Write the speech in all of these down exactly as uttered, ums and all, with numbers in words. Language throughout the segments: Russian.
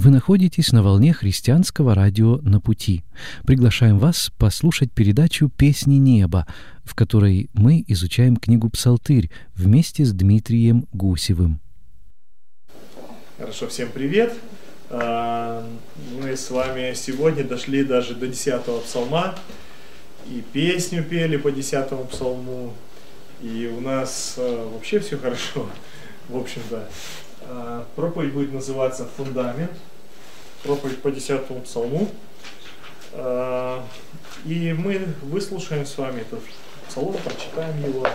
Вы находитесь на волне христианского радио «На пути». Приглашаем вас послушать передачу «Песни неба», в которой мы изучаем книгу «Псалтырь» вместе с Дмитрием Гусевым. Хорошо, всем привет. Мы с вами сегодня дошли даже до десятого псалма, и песню пели по десятому псалму, и у нас вообще все хорошо, в общем-то. Проповедь будет называться «Фундамент», проповедь по десятому псалму. И мы выслушаем с вами этот псалом, прочитаем его.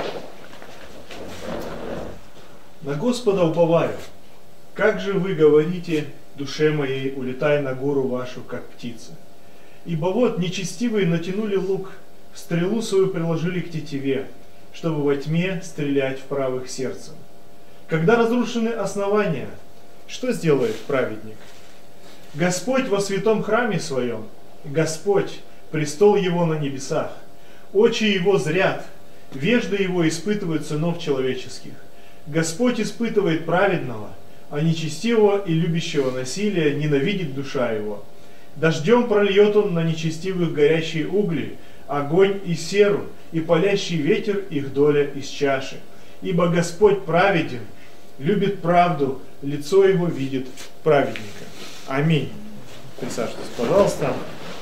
«На Господа уповаю, как же вы говорите, душе моей, улетай на гору вашу, как птица. Ибо вот нечестивые натянули лук, стрелу свою приложили к тетиве, чтобы во тьме стрелять в правых сердцем. Когда разрушены основания, что сделает праведник? Господь во святом храме своем, Господь, престол его на небесах. Очи его зрят, вежды его испытывают сынов человеческих. Господь испытывает праведного, а нечестивого и любящего насилия ненавидит душа его. Дождем прольет он на нечестивых горящие угли, огонь и серу, и палящий ветер их доля из чаши. Ибо Господь праведен, любит правду, лицо его видит праведника. Аминь. Присаживайтесь, пожалуйста.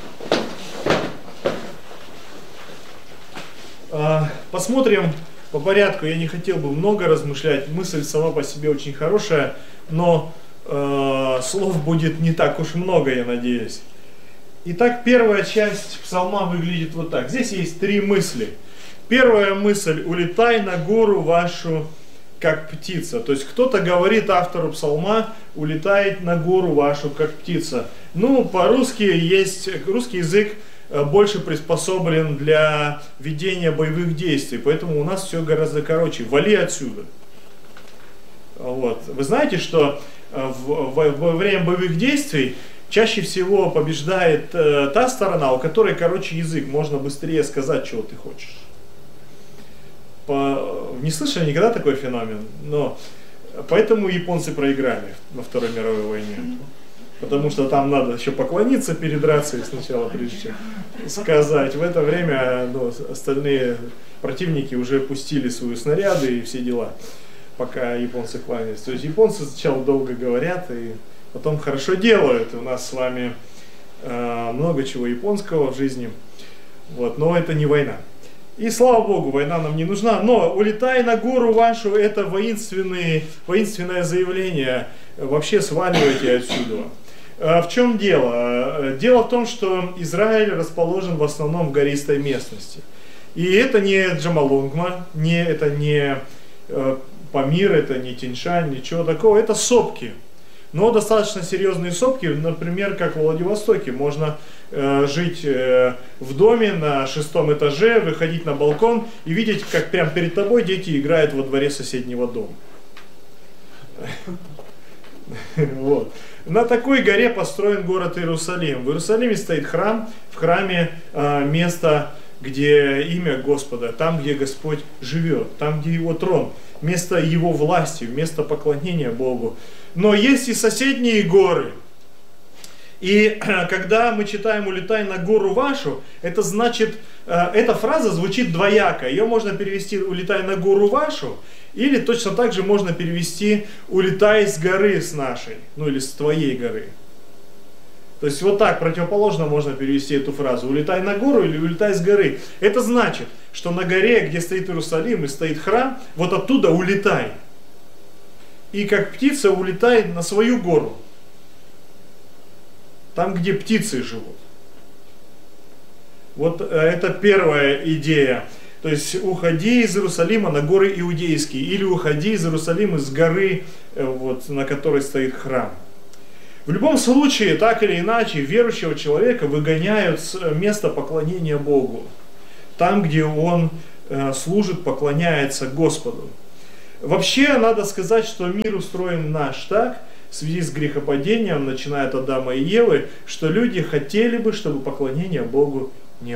Посмотрим по порядку. Я не хотел бы много размышлять. Мысль сама по себе очень хорошая, но э, слов будет не так уж много, я надеюсь. Итак, первая часть псалма выглядит вот так. Здесь есть три мысли. Первая мысль: улетай на гору вашу, как птица. То есть кто-то говорит автору псалма: улетает на гору вашу, как птица. Ну, по-русски есть, русский язык больше приспособлен для ведения боевых действий, поэтому у нас все гораздо короче. Вали отсюда. Вот. Вы знаете, что в, в, во время боевых действий чаще всего побеждает э, та сторона, у которой короче язык, можно быстрее сказать, чего ты хочешь. По... Не слышали никогда такой феномен, но поэтому японцы проиграли во Второй мировой войне. Потому что там надо еще поклониться перед рацией сначала, прежде чем сказать. В это время ну, остальные противники уже пустили свои снаряды и все дела, пока японцы кланялись. То есть японцы сначала долго говорят и потом хорошо делают. У нас с вами э, много чего японского в жизни, вот, но это не война. И слава Богу, война нам не нужна. Но улетай на гору вашу, это воинственное заявление. Вообще сваливайте отсюда. В чем дело? Дело в том, что Израиль расположен в основном в гористой местности. И это не Джомолунгма, не, это не Памир, это не Тянь-Шань, ничего такого. Это сопки. Но достаточно серьезные сопки, например, как в Владивостоке. Можно э, жить э, в доме на шестом этаже, выходить на балкон и видеть, как прямо перед тобой дети играют во дворе соседнего дома. Вот. На такой горе построен город Иерусалим. В Иерусалиме стоит храм, в храме э, место, где имя Господа, там, где Господь живет, там, где Его трон, место Его власти, место поклонения Богу. Но есть и соседние горы. И когда мы читаем «улетай на гору вашу», это значит, эта фраза звучит двояко. Ее можно перевести «улетай на гору вашу», или точно так же можно перевести «улетай с горы с нашей», ну или с твоей горы. То есть вот так противоположно можно перевести эту фразу: «улетай на гору» или «улетай с горы». Это значит, что на горе, где стоит Иерусалим и стоит храм, вот оттуда улетай. И как птица улетай на свою гору. Там, где птицы живут. Вот это первая идея. То есть уходи из Иерусалима на горы иудейские. Или уходи из Иерусалима с горы, вот, на которой стоит храм. В любом случае, так или иначе, верующего человека выгоняют с места поклонения Богу. Там, где он э, служит, поклоняется Господу. Вообще, надо сказать, что мир устроен наш так, в связи с грехопадением, начиная от Адама и Евы, что люди хотели бы, чтобы поклонения Богу не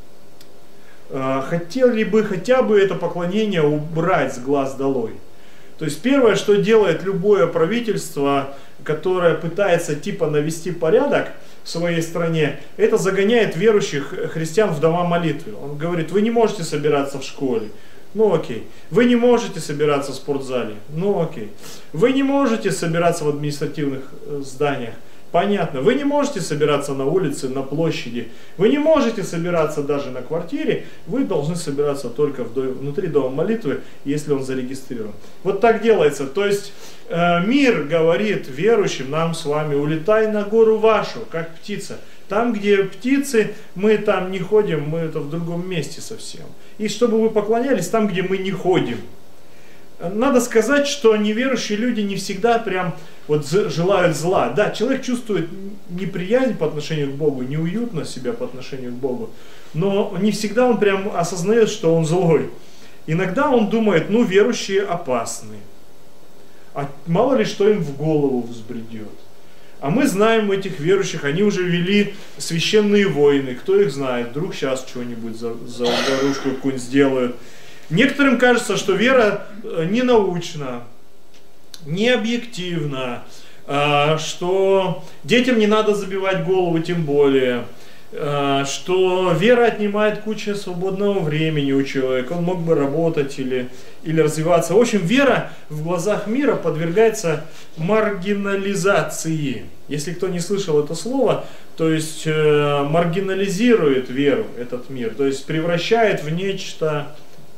было. Хотели бы хотя бы это поклонение убрать с глаз долой. То есть первое, что делает любое правительство, которое пытается типа навести порядок в своей стране, это загоняет верующих христиан в дома молитвы. Он говорит, вы не можете собираться в школе. Ну окей. Вы не можете собираться в спортзале. Ну окей. Вы не можете собираться в административных зданиях. Понятно. Вы не можете собираться на улице, на площади. Вы не можете собираться даже на квартире. Вы должны собираться только в до... внутри дома молитвы, если он зарегистрирован. Вот так делается. То есть э, мир говорит верующим, нам с вами, улетай на гору вашу, как птица. Там, где птицы, мы там не ходим, мы это в другом месте совсем. И чтобы вы поклонялись там, где мы не ходим. Надо сказать, что неверующие люди не всегда прям вот желают зла. Да, человек чувствует неприязнь по отношению к Богу, неуютно себя по отношению к Богу, но не всегда он прям осознает, что он злой. Иногда он думает, ну верующие опасны, а мало ли что им в голову взбредет. А мы знаем этих верующих, они уже вели священные войны, кто их знает, вдруг сейчас что-нибудь за, за дорожку какую-нибудь сделают. Некоторым кажется, что вера не научна, не объективна, что детям не надо забивать голову тем более, что вера отнимает кучу свободного времени у человека, он мог бы работать или, или развиваться. В общем, вера в глазах мира подвергается маргинализации. Если кто не слышал это слово, то есть э, маргинализирует веру этот мир, то есть превращает в нечто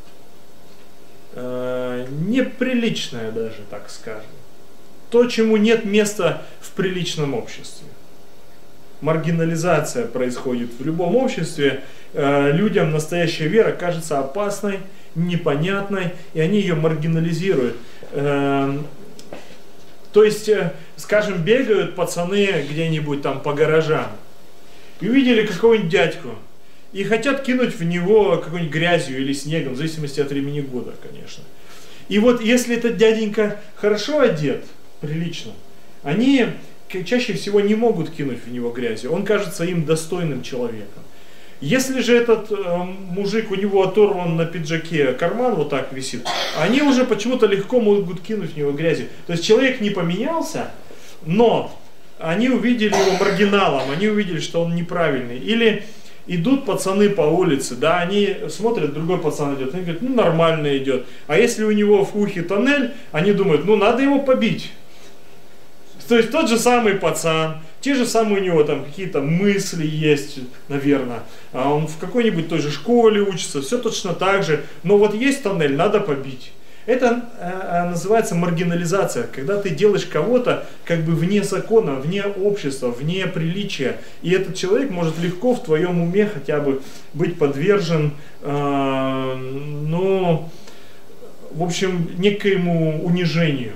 э, неприличное даже, так скажем. То, чему нет места в приличном обществе. Маргинализация происходит в любом обществе. Э, людям настоящая вера кажется опасной, непонятной, и они ее маргинализируют. Э, то есть, э, скажем, бегают пацаны где-нибудь там по гаражам и увидели какого-нибудь дядьку и хотят кинуть в него какой-нибудь грязью или снегом, в зависимости от времени года, конечно. И вот если этот дяденька хорошо одет, прилично, они чаще всего не могут кинуть в него грязью. Он кажется им достойным человеком. Если же этот э, мужик, у него оторван на пиджаке карман, вот так висит, они уже почему-то легко могут кинуть в него грязью. То есть человек не поменялся, но они увидели его маргиналом, они увидели, что он неправильный. Или идут пацаны по улице, да, они смотрят, другой пацан идет, они говорят, ну нормально идет. А если у него в ухе тоннель, они думают, ну надо его побить. То есть тот же самый пацан, те же самые у него там какие-то мысли есть, наверное. А он в какой-нибудь той же школе учится, все точно так же. Но вот есть тоннель, надо побить. Это э, называется маргинализация, когда ты делаешь кого-то как бы вне закона, вне общества, вне приличия. И этот человек может легко в твоем уме хотя бы быть подвержен, э, ну, в общем, некоему унижению.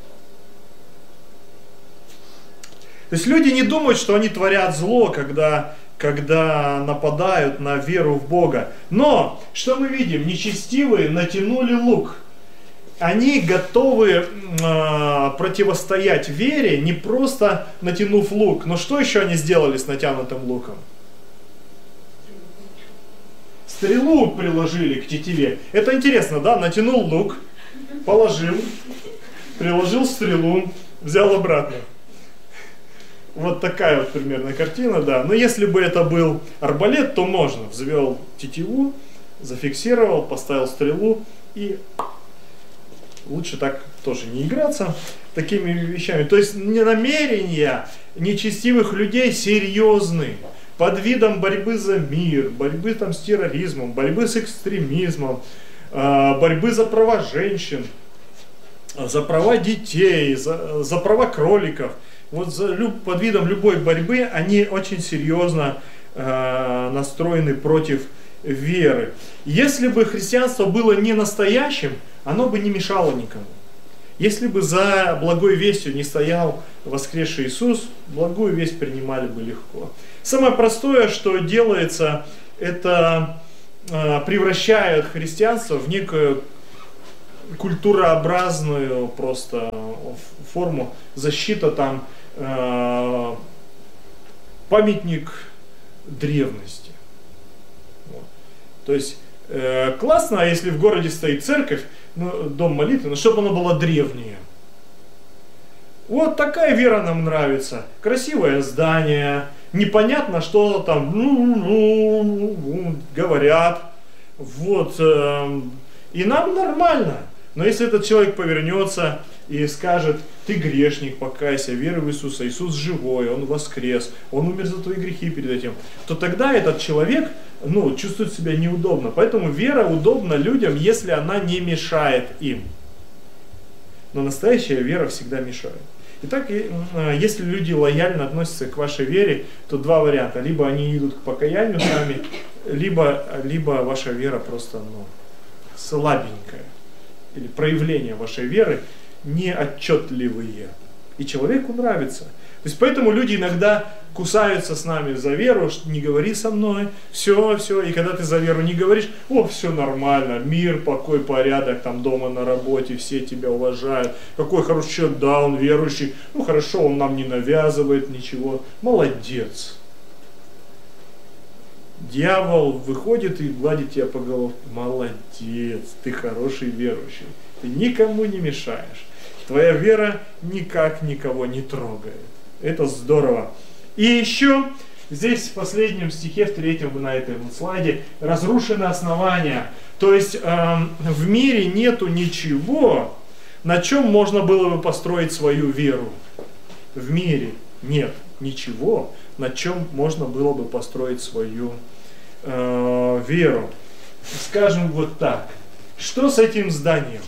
То есть люди не думают, что они творят зло, когда, когда нападают на веру в Бога. Но, что мы видим? Нечестивые натянули лук. Они готовы э, противостоять вере, не просто натянув лук. Но что еще они сделали с натянутым луком? Стрелу приложили к тетиве. Это интересно, да? Натянул лук, положил, приложил стрелу, взял обратно. Вот такая вот примерно картина, да. Но если бы это был арбалет, то можно. Взвел тетиву, зафиксировал, поставил стрелу и лучше так тоже не играться такими вещами. То есть намерения нечестивых людей серьезны. Под видом борьбы за мир, борьбы там с терроризмом, борьбы с экстремизмом, борьбы за права женщин, за права детей, за, за права кроликов. Вот за, под видом любой борьбы они очень серьезно э, настроены против веры. Если бы христианство было не настоящим, оно бы не мешало никому. Если бы за благой вестью не стоял воскресший Иисус, благую весть принимали бы легко. Самое простое, что делается, это э, превращает христианство в некую культурообразную просто форму, защита там, э, памятник древности. Вот. То есть э, классно, если в городе стоит церковь, ну, дом молитвы, но чтобы оно было древнее. Вот такая вера нам нравится. Красивое здание, непонятно, что там говорят. Вот. И нам нормально. Но если этот человек повернется и скажет: ты грешник, покайся, веруй в Иисуса, Иисус живой, Он воскрес, Он умер за твои грехи перед этим, то тогда этот человек, ну, чувствует себя неудобно. Поэтому вера удобна людям, если она не мешает им. Но настоящая вера всегда мешает. Итак, если люди лояльно относятся к вашей вере, то два варианта. Либо они идут к покаянию сами, либо, либо ваша вера просто, ну, слабенькая. Или проявления вашей веры неотчетливые. И человеку нравится. То есть поэтому люди иногда кусаются с нами за веру, что не говори со мной, все, все. И когда ты за веру не говоришь: о, все нормально, мир, покой, порядок, там дома, на работе, все тебя уважают. Какой хороший человек, да, он верующий, ну хорошо, он нам не навязывает ничего. Молодец. Дьявол выходит и гладит тебя по головке: молодец, ты хороший верующий, ты никому не мешаешь. Твоя вера никак никого не трогает. Это здорово. И еще здесь в последнем стихе, в третьем на этом слайде, разрушены основания. То есть э, в мире нету ничего, на чем можно было бы построить свою веру. В мире нет ничего, на чем можно было бы построить свою э, веру. Скажем вот так. Что с этим зданием?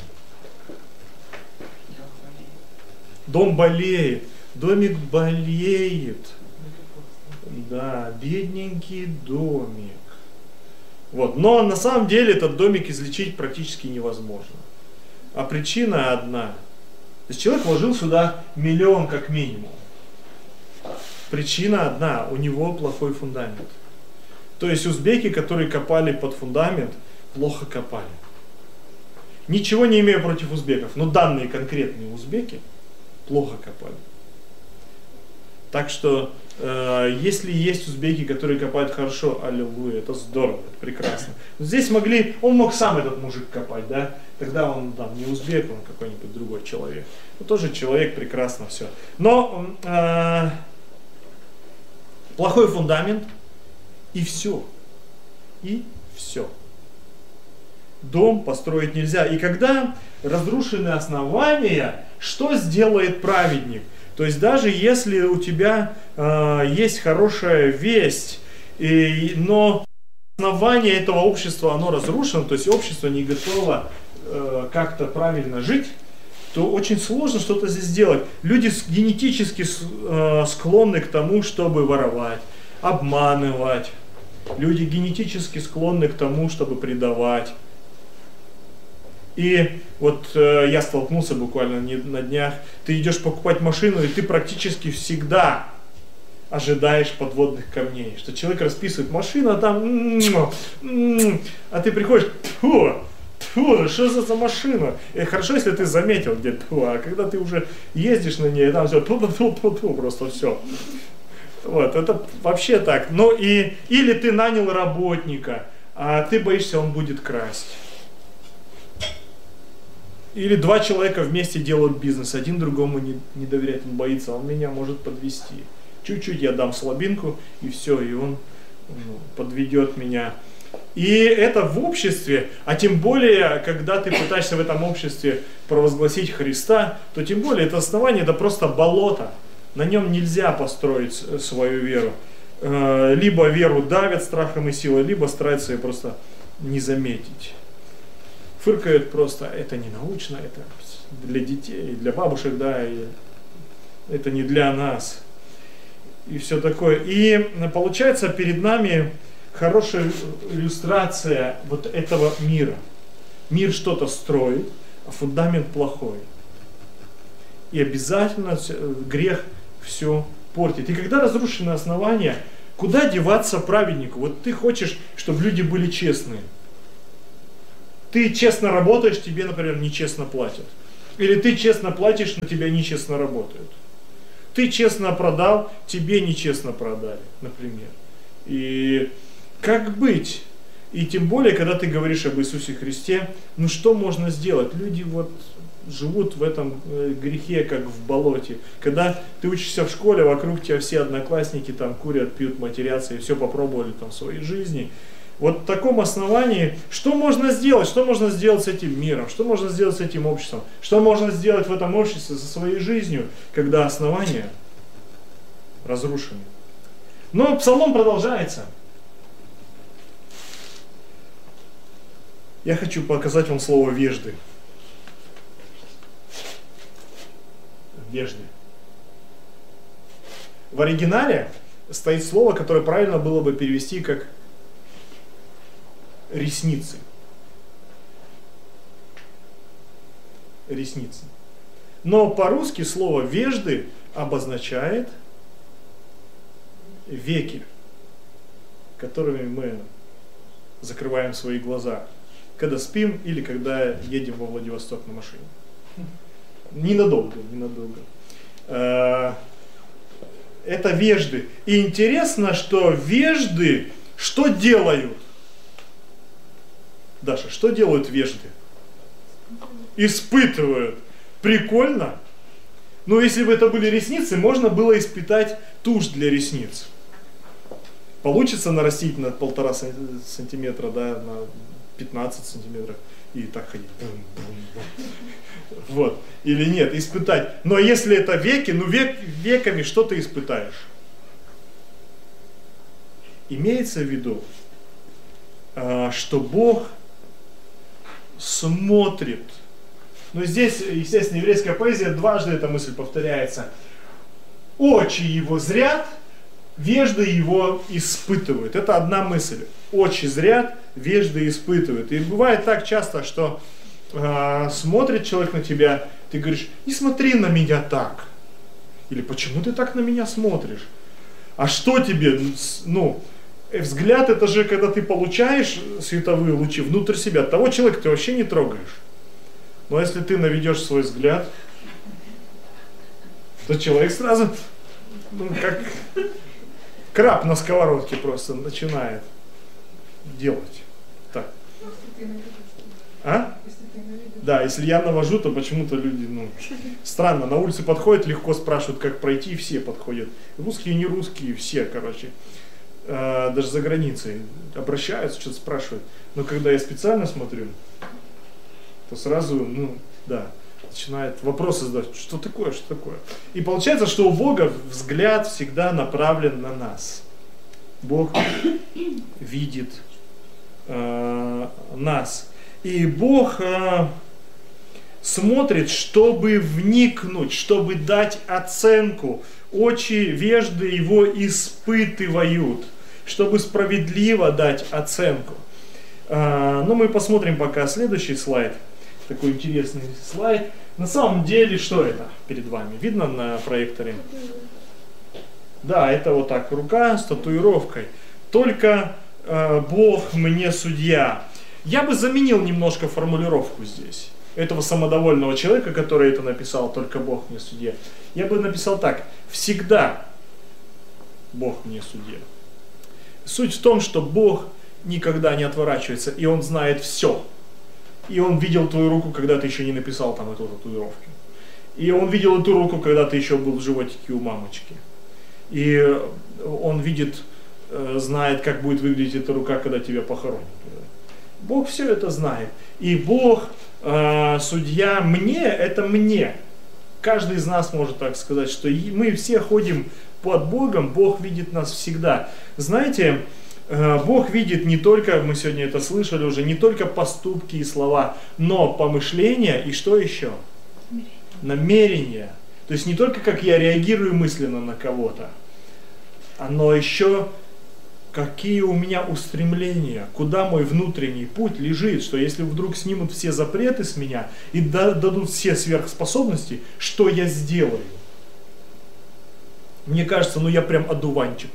Дом болеет. Домик болеет. Да, бедненький домик. Вот. Но на самом деле этот домик излечить практически невозможно. А причина одна. То есть человек вложил сюда миллион как минимум. Причина одна. У него плохой фундамент. То есть узбеки, которые копали под фундамент, плохо копали. Ничего не имею против узбеков, но данные конкретные узбеки плохо копали. Так что, э, если есть узбеки, которые копают хорошо, аллилуйя, это здорово, это прекрасно. Но здесь могли, он мог сам, этот мужик, копать, да? Тогда он там не узбек, он какой-нибудь другой человек. Ну, тоже человек, прекрасно все. Но э, плохой фундамент, и все. И все. Дом построить нельзя. И когда разрушены основания, что сделает праведник? То есть даже если у тебя э, есть хорошая весть, и, но основание этого общества, оно разрушено, то есть общество не готово э, как-то правильно жить, то очень сложно что-то здесь сделать. Люди генетически э, склонны к тому, чтобы воровать, обманывать. Люди генетически склонны к тому, чтобы предавать. И вот э, я столкнулся буквально не, на днях, ты идешь покупать машину, и ты практически всегда ожидаешь подводных камней. Что человек расписывает машину, а там, а ты приходишь, тьфу, тьфу, что за, за машина? И хорошо, если ты заметил где-то, а когда ты уже ездишь на ней, там все, тьфу-тьфу-тьфу, просто все. Вот, это вообще так. Ну и, или ты нанял работника, а ты боишься, он будет красть. Или два человека вместе делают бизнес, один другому не, не доверяет, он боится, он меня может подвести. Чуть-чуть я дам слабинку, и все, и он ну, подведет меня. И это в обществе, а тем более, когда ты пытаешься в этом обществе провозгласить Христа, то тем более это основание, это просто болото. На нем нельзя построить свою веру. Либо веру давят страхом и силой, либо стараются ее просто не заметить. Фыркают просто, это не научно, это для детей, для бабушек, да, и это не для нас. И все такое. И получается перед нами хорошая иллюстрация вот этого мира. Мир что-то строит, а фундамент плохой. И обязательно грех все портит. И когда разрушены основания, куда деваться праведнику? Вот ты хочешь, чтобы люди были честные. Ты честно работаешь, тебе, например, нечестно платят. Или ты честно платишь, но тебя нечестно работают. Ты честно продал, тебе нечестно продали, например. И как быть? И тем более, когда ты говоришь об Иисусе Христе, ну что можно сделать? Люди вот живут в этом грехе, как в болоте. Когда ты учишься в школе, вокруг тебя все одноклассники там курят, пьют, матерятся и все попробовали там в своей жизни. Вот в таком основании, что можно сделать? Что можно сделать с этим миром? Что можно сделать с этим обществом? Что можно сделать в этом обществе со своей жизнью, когда основания разрушены? Но псалом продолжается. Я хочу показать вам слово «вежды». Вежды. В оригинале стоит слово, которое правильно было бы перевести как ресницы. Ресницы. Но по-русски слово «вежды» обозначает веки, которыми мы закрываем свои глаза, когда спим или когда едем во Владивосток на машине. Ненадолго, ненадолго. Это вежды. И интересно, что вежды что делают? Даша, что делают вежды? Испытывают. Прикольно. Но если бы это были ресницы, можно было испытать тушь для ресниц. Получится нарастить на полтора сантиметра, да, на пятнадцать сантиметров и так ходить. Вот. Или нет, испытать. Но если это веки, ну век, веками что ты испытаешь? Имеется в виду, что Бог смотрит. Но здесь, естественно, еврейская поэзия, дважды эта мысль повторяется. Очи его зрят, вежды его испытывают. Это одна мысль. Очи зрят, вежды испытывают. И бывает так часто, что э, смотрит человек на тебя, ты говоришь, не смотри на меня так. Или почему ты так на меня смотришь? А что тебе, ну, взгляд это же, когда ты получаешь световые лучи внутрь себя, того человека ты вообще не трогаешь. Но если ты наведешь свой взгляд, то человек сразу, ну, как краб на сковородке просто начинает делать. Так. А? Да, если я навожу, то почему-то люди, ну, странно, на улице подходят, легко спрашивают, как пройти, все подходят. Русские, не русские, все, короче. Э, даже за границей обращаются, что-то спрашивают. Но когда я специально смотрю, то сразу, ну, да, начинает вопросы задать, что такое, что такое. И получается, что у Бога взгляд всегда направлен на нас. Бог видит э, нас. И Бог э, смотрит, чтобы вникнуть, чтобы дать оценку. Очи вежды его испытывают, чтобы справедливо дать оценку. Э, ну, мы посмотрим пока следующий слайд. Такой интересный слайд. На самом деле, что это перед вами? Видно на проекторе? Да, это вот так, рука с татуировкой. Только э, Бог мне судья. Я бы заменил немножко формулировку здесь. Этого самодовольного человека, который это написал, только Бог мне судья. Я бы написал так. Всегда Бог мне судья. Суть в том, что Бог никогда не отворачивается, и Он знает все. И Он видел твою руку, когда ты еще не написал там эту татуировку. И Он видел эту руку, когда ты еще был в животике у мамочки. И Он видит, знает, как будет выглядеть эта рука, когда тебя похоронят. Бог все это знает. И Бог, э, судья мне, это мне. Каждый из нас может так сказать, что мы все ходим под Богом, Бог видит нас всегда. Знаете, Бог видит не только, мы сегодня это слышали уже, не только поступки и слова, но помышления и что еще? Намерения. То есть не только как я реагирую мысленно на кого-то, но еще какие у меня устремления, куда мой внутренний путь лежит, что если вдруг снимут все запреты с меня и дадут все сверхспособности, что я сделаю? Мне кажется, ну я прям одуванчик.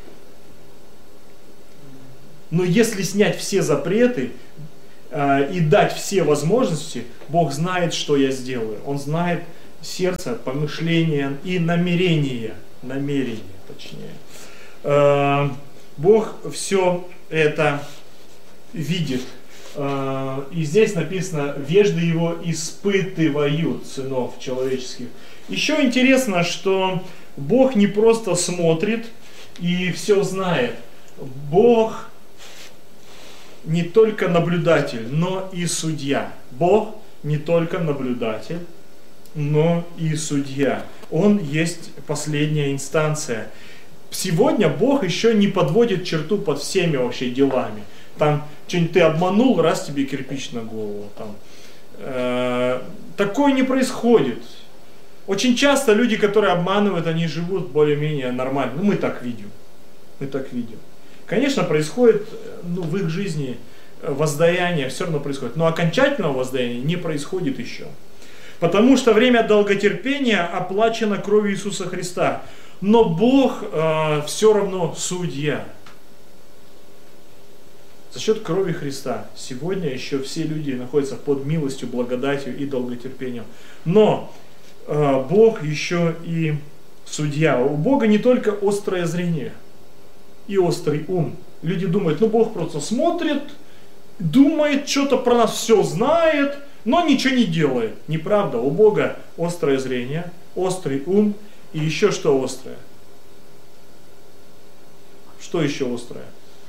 Но если снять все запреты э, и дать все возможности, Бог знает, что я сделаю. Он знает сердце, помышления и намерения. Намерения, точнее. Э, Бог все это видит. И здесь написано, вежды его испытывают сынов человеческих. Еще интересно, что Бог не просто смотрит и все знает. Бог не только наблюдатель, но и судья. Бог не только наблюдатель, но и судья. Он есть последняя инстанция. Сегодня Бог еще не подводит черту под всеми вообще делами. Там что-нибудь ты обманул, раз тебе кирпич на голову. Там. Э, такое не происходит. Очень часто люди, которые обманывают, они живут более-менее нормально. Ну, мы так видим. Мы так видим. Конечно, происходит ну, в их жизни воздаяние, все равно происходит. Но окончательного воздаяния не происходит еще. Потому что время долготерпения оплачено кровью Иисуса Христа. Но Бог э, все равно судья. За счет крови Христа сегодня еще все люди находятся под милостью, благодатью и долготерпением. Но э, Бог еще и судья. У Бога не только острое зрение и острый ум. Люди думают, ну Бог просто смотрит, думает, что-то про нас все знает, но ничего не делает. Неправда. У Бога острое зрение, острый ум и еще что острое? Что еще острое?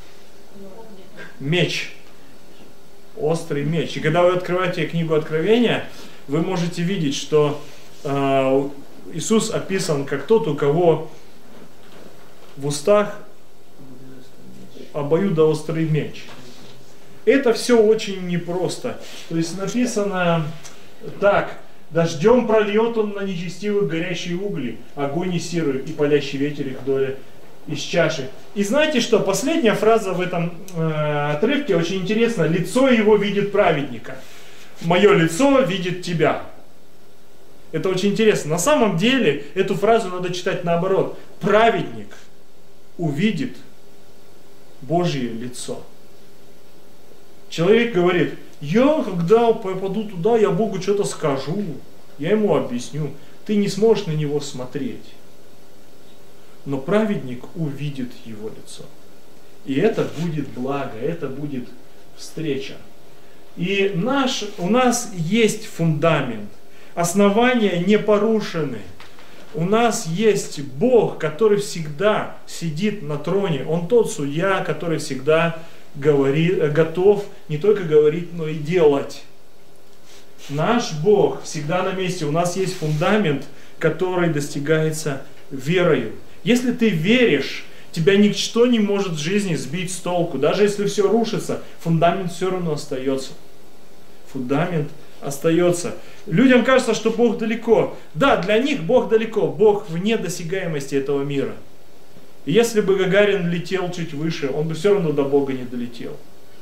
Меч. Острый меч. И когда вы открываете книгу Откровения, вы можете видеть, что э, Иисус описан как тот, у кого в устах обоюдоострый меч. Это все очень непросто. То есть написано так: дождем прольет он на нечестивых горящие угли, огонь и серую, и палящий ветер их доля из чаши. И знаете что? Последняя фраза в этом э, отрывке очень интересна. Лицо его видит праведника. Мое лицо видит тебя. Это очень интересно. На самом деле эту фразу надо читать наоборот. Праведник увидит Божье лицо. Человек говорит, я когда попаду туда, я Богу что-то скажу, я ему объясню. Ты не сможешь на него смотреть. Но праведник увидит его лицо. И это будет благо, это будет встреча. И наш, у нас есть фундамент. Основания не порушены. У нас есть Бог, который всегда сидит на троне. Он тот судья, который всегда говорит, готов не только говорить, но и делать. Наш Бог всегда на месте. У нас есть фундамент, который достигается верою. Если ты веришь, тебя ничто не может в жизни сбить с толку. Даже если все рушится, фундамент все равно остается. Фундамент остается. Людям кажется, что Бог далеко. Да, для них Бог далеко. Бог вне досягаемости этого мира. И если бы Гагарин летел чуть выше, он бы все равно до Бога не долетел.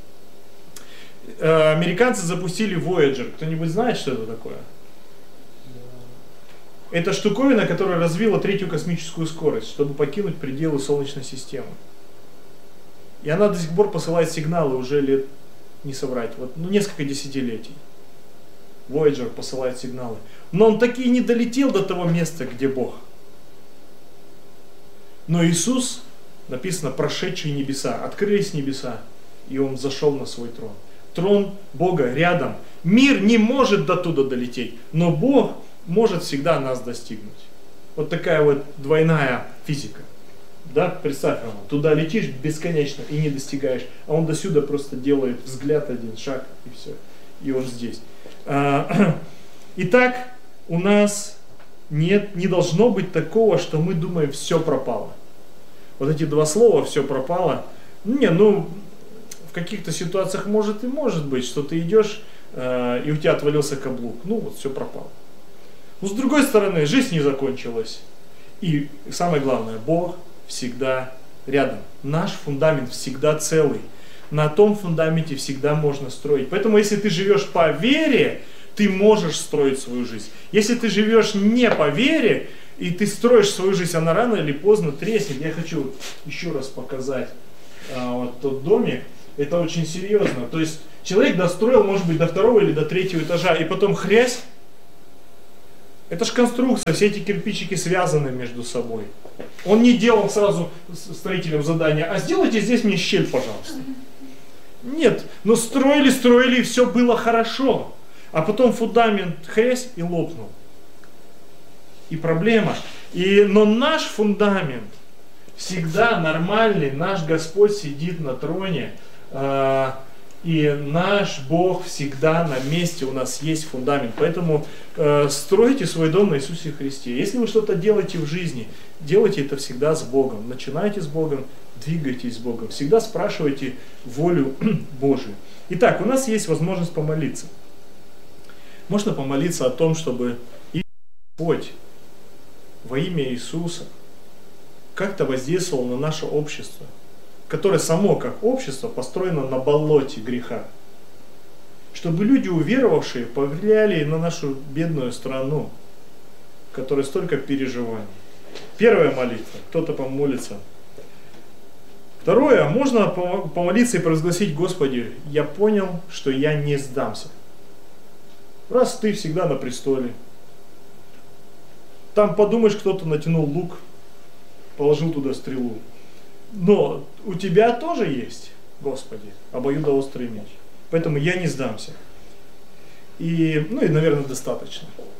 Американцы запустили Voyager. Кто-нибудь знает, что это такое? Это штуковина, которая развила третью космическую скорость, чтобы покинуть пределы Солнечной системы. И она до сих пор посылает сигналы уже лет, не соврать, вот, ну, несколько десятилетий. Voyager посылает сигналы. Но он таки и не долетел до того места, где Бог. Но Иисус, написано, прошедший небеса, открылись небеса, и Он зашел на свой трон. Трон Бога рядом. Мир не может до туда долететь, но Бог может всегда нас достигнуть. Вот такая вот двойная физика. Да, представь, Роман, туда летишь бесконечно и не достигаешь, а он до сюда просто делает взгляд один, шаг, и все. И он здесь. Итак, у нас нет, не должно быть такого, что мы думаем, все пропало. Вот эти два слова, все пропало. Не, ну, в каких-то ситуациях может и может быть, что ты идешь, и у тебя отвалился каблук. Ну, вот все пропало. Но с другой стороны, жизнь не закончилась. И самое главное, Бог всегда рядом. Наш фундамент всегда целый. На том фундаменте всегда можно строить. Поэтому, если ты живешь по вере, ты можешь строить свою жизнь. Если ты живешь не по вере, и ты строишь свою жизнь, она рано или поздно треснет. Я хочу еще раз показать а, вот тот домик. Это очень серьезно. То есть человек достроил, может быть, до второго или до третьего этажа, и потом хрясь. Это же конструкция, все эти кирпичики связаны между собой. Он не делал сразу строителям задания, а сделайте здесь мне щель, пожалуйста. Нет, но строили, строили, и все было хорошо. А потом фундамент хрясь и лопнул. И проблема. И, но наш фундамент всегда нормальный, наш Господь сидит на троне, э, и наш Бог всегда на месте, у нас есть фундамент. Поэтому э, стройте свой дом на Иисусе Христе. Если вы что-то делаете в жизни, делайте это всегда с Богом. Начинайте с Богом, двигайтесь с Богом. Всегда спрашивайте волю Божию. Итак, у нас есть возможность помолиться. Можно помолиться о том, чтобы Господь во имя Иисуса как-то воздействовал на наше общество, которое само как общество построено на болоте греха. Чтобы люди, уверовавшие, повлияли на нашу бедную страну, в которой столько переживаний. Первая молитва, кто-то помолится. Второе, можно помолиться и провозгласить: Господи, я понял, что я не сдамся. Раз ты всегда на престоле, там подумаешь, кто-то натянул лук, положил туда стрелу. Но у тебя тоже есть, Господи, обоюдоострый меч. Поэтому я не сдамся. И, ну и, наверное, достаточно.